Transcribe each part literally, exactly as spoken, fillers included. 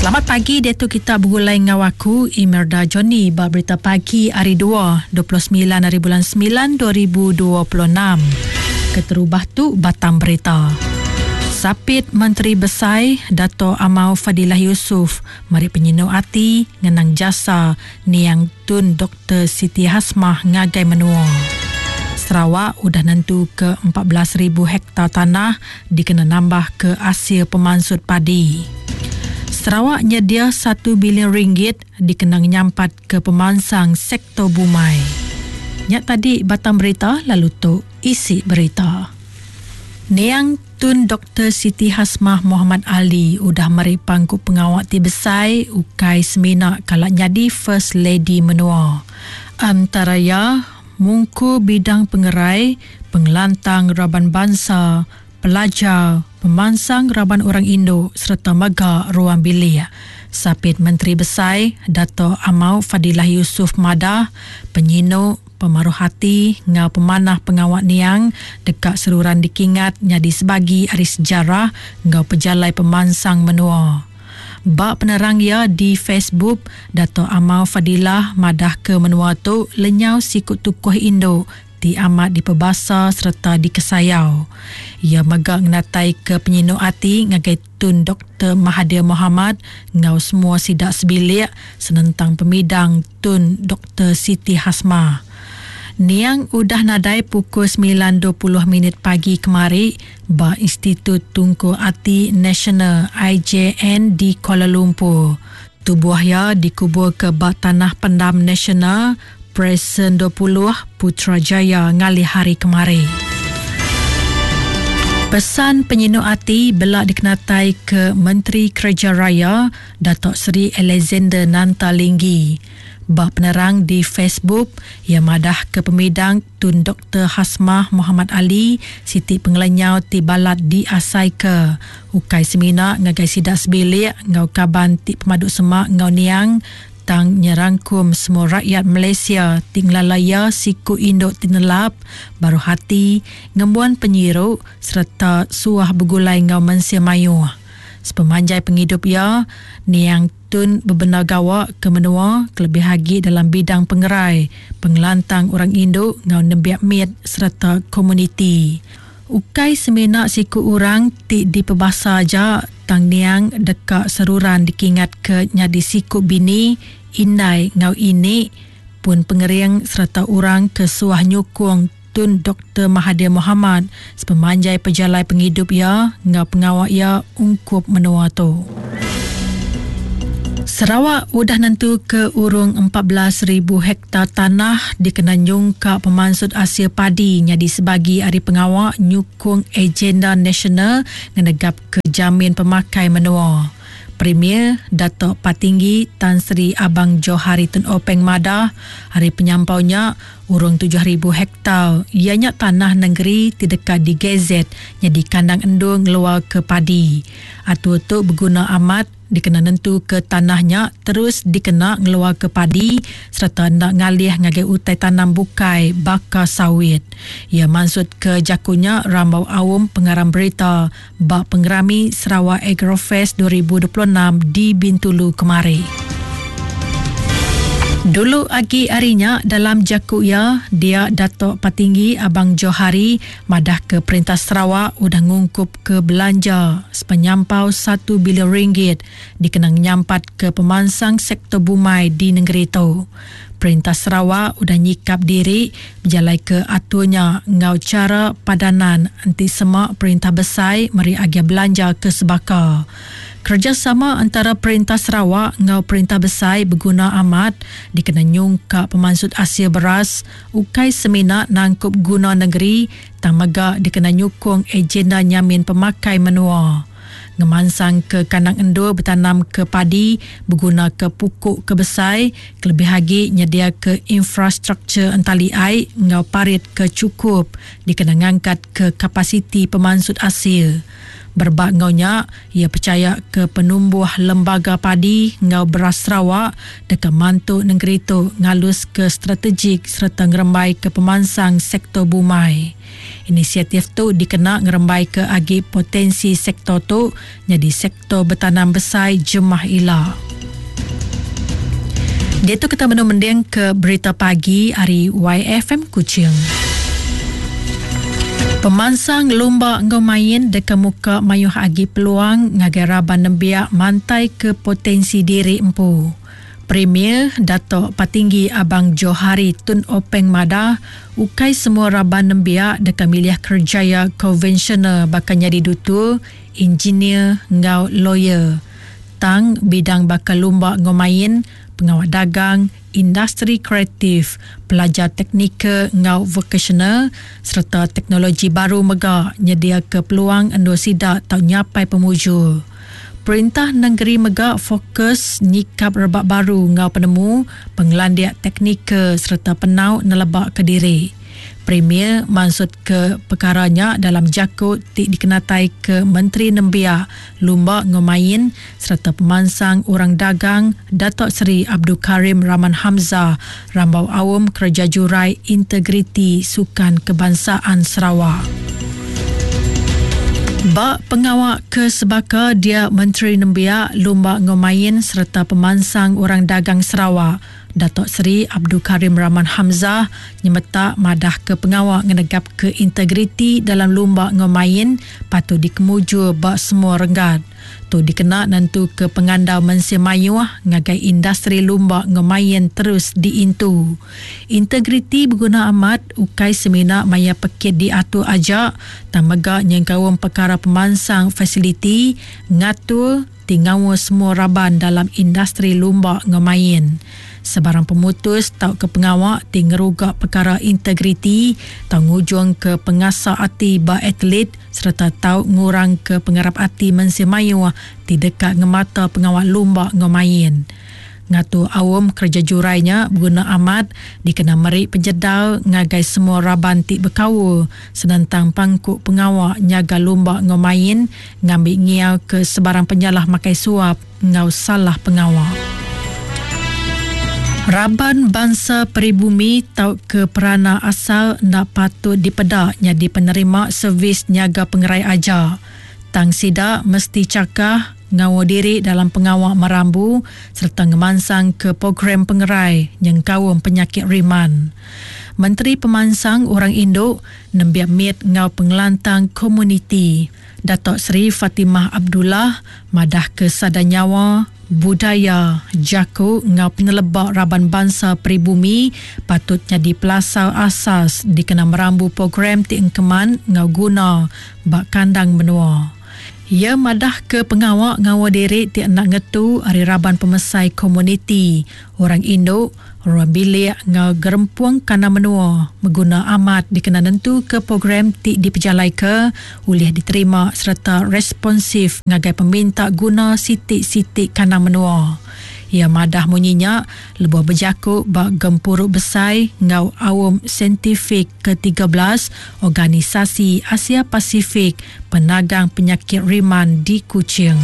Selamat pagi, Datuk kita bergulai dengan aku Imelda Johnny ba berita pagi hari dua, dua puluh sembilan hari bulan sembilan dua ribu dua puluh enam. Keterubah tu batang berita. Sapit Menteri Besar Dato' Amau Fadilah Yusof mari penyinu hati ngenang jasa Niang Tun Doktor Siti Hasmah ngagai menua. Sarawak udah nentu ke empat belas ribu hektar tanah dikena nambah ke hasil pemansut padi. Sarawak nyedia satu bilion ringgit dikenang nyampat ke pemansang sektor bumai. Nyak tadi batang berita, lalu tu isi berita. Niang Tun Doktor Siti Hasmah Muhammad Ali udah mari pangku pengawak ti besar ukai semina kalak nyadi First Lady menua. Antara ya mungku bidang pengerai, pengelantang Raban Bangsa, pelajar, pemansang Raban Orang Indo serta mega ruang bilik. Sapit Menteri Besar Dato' Amau Fadilah Yusof Madah penyino pemaruh hati ngau pemanah pengawak niang dekat seruran dikingat nyadi sebagi hari sejarah ngau pejalai pemansang menua. Bak penerang ia di Facebook, Dato' Amau Fadilah madah ke menua tu lenyau sikut tukuh Indo di amat diperbasa serta dikesayau. Ia megak ngenatai ke penyinu hati ngagai Tun Doktor Mahathir Mohamad ngau semua sidak sebilik senentang pemidang Tun Doktor Siti Hasmah. Niang udah nadai pukul sembilan dua puluh minit pagi kemari ba Institut Tunku Hati Nasional I J N di Kuala Lumpur. Tubuhnya dikubur ke bak tanah pendam nasional Presiden dua puluh Putrajaya ngali hari kemari. Pesan penyinu hati belak dikenatai ke Menteri Kerja Raya Datuk Seri Alexander Nantalinggi. Bak penerang di Facebook, ia madah ke pemidang Tun Doktor Hasmah Muhammad Ali Siti Pengelenyau ti balat di asai ke ukai semina ngagai sidak sebilik ngau kaban ti pemaduk semak ngau niang tang nyerangkum semua rakyat Malaysia tinglalaya siku induk tinelap baru hati ngembuan penyiru serta suah begulai ngau mensia mayu. Sepemanjai penghidup ia, Niang Tun bebenar gawak ke menua kelebih hagi dalam bidang pengerai, pengelantang orang Indo ngau nembiak mit serta komuniti. Ukai semina siku orang ti di perbasa aja tang niang dekat seruran dikingat ke nyadi siku bini indai ngau ini pun pengering serta orang ke suah nyukung Tun Doktor Mahathir Mohamad sepemanjai pejalai penghidup ia ngau pengawak ia ungkup menua tu. Sarawak udah nentu ke urung empat belas ribu hektar tanah dikena nyungka pemansut hasil padi nyadi sebagi hari pengawak nyukung agenda nasional ngenegap ke jamin pemakai menua. Premier Datuk Patinggi Tan Sri Abang Johari Tun Openg Madah hari penyampaunya urung tujuh ribu hektar ianya tanah negeri di dekat di Gazet jadi kandang endung luar ke padi. Atu tu berguna amat dikena nentu ke tanahnya terus dikena ngeluar ke padi serta nak ngalih ngagai utai tanam bukai bakar sawit. Ia maksud ke jakunya Rambau Awam pengarang berita bak pengerami Sarawak Agrofest dua ribu dua puluh enam di Bintulu kemari. Dulu agi harinya dalam jaku ia, dia Datuk Patinggi Abang Johari madah ke Perintah Sarawak udah ngungkup ke belanja sepenyampau satu bilion ringgit dikenang nyampat ke pemansang sektor bumai di negeri itu. Perintah Sarawak udah nyikap diri berjalai ke aturnya ngau cara padanan anti semak perintah besar mari agi belanja ke sebaka. Kerjasama antara Perintah Sarawak ngau Perintah Besar berguna amat dikena nyungka pemansut hasil beras ukai semina nangkup guna negeri tamaga dikena nyukung agenda nyamin pemakai menua. Ngemansang ke kandang endur bertanam ke padi berguna ke pukuk ke besar kelebih hagi nyedia ke infrastruktur entali air ngau parit ke cukup dikena ngangkat ke kapasiti pemansut hasil. Berbak ngaunya, ia percaya ke penumbuh lembaga padi ngau beras Sarawak dekat mantuk negeri tu ngalus ke strategik serta ngerembai ke pemansang sektor bumai. Inisiatif tu dikena ngerembai ke agi potensi sektor tu jadi sektor bertanam besar jemah ila. Dia tu kita menung-mending ke berita pagi hari Y F M Kuching. Pemansang lumba ngomain dekat muka mayuh agi peluang ngagai raban nembiak mantai ke potensi diri empu. Premier Dato' Patinggi Abang Johari Tun Openg Madah ukai semua raban nembiak dekat miliah kerjaya konvensional bakal jadi dutu, engineer ngau lawyer. Tang bidang bakal lumba ngomain, pengawal dagang, industri kreatif, pelajar teknika ngau vocational serta teknologi baru megak nyedia ke peluang endo sidak tau nyapai pemuju. Perintah Negeri Megak fokus nyikap rebak baru ngau penemu, penglandiak teknika serta penau nelebak ke diri. Premier maksud ke perkaranya dalam jakut ti dikenatai ke Menteri Nembiak, Lumba Ngomain serta pemansang orang dagang Datuk Seri Abdul Karim Rahman Hamzah Rambau Awam Kerja Jurai Integriti Sukan Kebangsaan Sarawak. Bak pengawak ke sebaka dia Menteri Nembiak, Lumba Ngomain serta pemansang orang dagang Sarawak Datuk Seri Abdul Karim Rahman Hamzah nyemetak madah ke pengawak ngenegap ke integriti dalam lumba ngomain patut dikemuju bak semua renggat. Tu dikena nantu ke pengandau mensemayuah ngagai industri lumba ngomain terus diintu. Integriti berguna amat ukai semina maya pekit diatur ajak tamega nyengkawam perkara pemansang fasiliti ngatur tingawa semua raban dalam industri lumba ngomain. Sebarang pemutus tau ke pengawak ti ngerugak perkara integriti, tau ngujung ke pengasah hati ba atlet serta tau ngurang ke pengarap hati mensimayu ti dekat ngemata pengawak lumba ngomain. Ngatu awam kerja jurainya berguna amat dikena merik penjedal ngagai semua raban ti berkawa senentang pangkuk pengawak nyaga lumba ngomain ngambil ngiau ke sebarang penyalah makai suap ngau salah pengawak. Raban bangsa peribumi tau ke perana asal nak patut dipedak jadi penerima servis niaga pengerai ajar. Tang sidak mesti cakah ngawa diri dalam pengawak merambu serta ngemansang ke program pengerai yang kawam penyakit riman. Menteri Pemansang Orang Induk nembiak mit ngau pengelantang komuniti. Datuk Seri Fatimah Abdullah madah ke sadanyawa budaya jaku ngau penelebak raban bangsa peribumi patut jadi pelasau asas dikena merambu program ti engkeman ngau guna bak kandang benua. Ia madah ke pengawak ngawa diri ti nak ngetu hari raban pemesai komuniti orang Induk orang bilik ngau gerempuang kana menua mengguna amat dikena nentu ke program ti diperjalai ke ulih diterima serta responsif ngagai peminta guna sitik-sitik kana menua. Ia madah munyinya lebuh berjakuk bak gempuruk besar ngau awam saintifik ke tiga belas Organisasi Asia Pasifik Penagang Penyakit Riman di Kuching.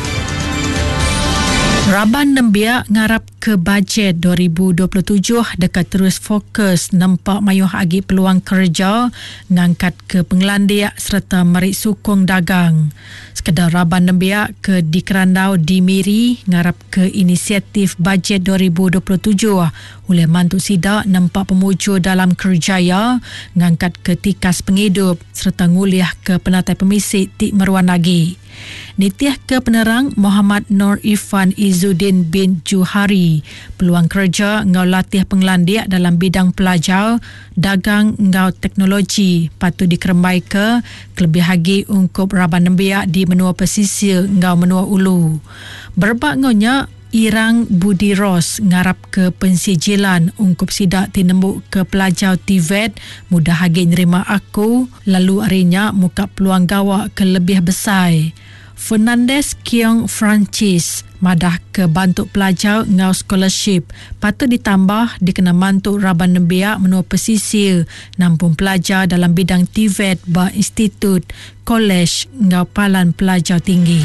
Raban Nembiak ngarap ke bajet dua ribu dua puluh tujuh dekat terus fokus nampak mayuh agi peluang kerja ngangkat ke penglandiak serta merik sukong dagang. Sekedar Raban Nembiak ke dikerandau di Miri ngarap ke inisiatif bajet dua ribu dua puluh tujuh oleh mantu sidak nampak pemuju dalam kerjaya ngangkat ke tikas penghidup serta nguliah ke penatai pemisik Tik Meruan lagi. Nitiah ke penerang Muhammad Nur Ifan Izzuddin bin Juhari peluang kerja ngau latih penglandiak dalam bidang pelajar dagang ngau teknologi patut dikerembai ke kelebih hagi ungkup Raban Nembiak di menua pesisir ngau menua ulu. Berbak ngaunya Irang Budi Ros ngarap ke pensijilan ungkup sidak tinembuk ke pelajar T V E T mudah hagi nerima aku lalu arinya muka peluang gawak ke lebih besar. Fernandez Kiong Francis madah ke bantuk pelajar ngau scholarship patut ditambah dikena mantuk Raban Nembiak menua pesisir nampung pelajar dalam bidang T V E T ba Institut Kolej ngau palan pelajar tinggi.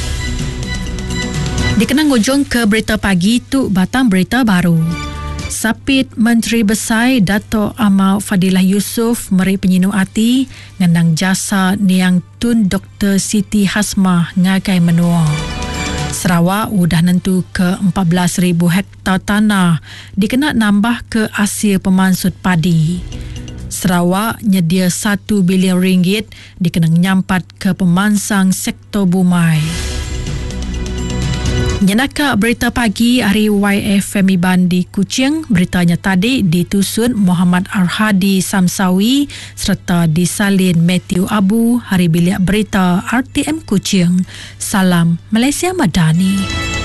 Dikena ngujung ke berita pagi tu batang berita baru. Sapit Menteri Besar Dato' Amal Fadilah Yusof meri penyinu hati ngendang jasa Niang Tun Doktor Siti Hasmah ngagai menua. Sarawak udah nentu ke empat belas ribu hektar tanah dikena nambah ke hasil pemansut padi. Sarawak nyedia satu bilion ringgit dikena nyampat ke pemansang sektor bumai. Nyenaka berita pagi hari Y F M Iban di Kuching, beritanya tadi ditusun Muhammad Arhadi Samsawi serta disalin Matthew Abu, hari bilik berita R T M Kuching. Salam Malaysia Madani.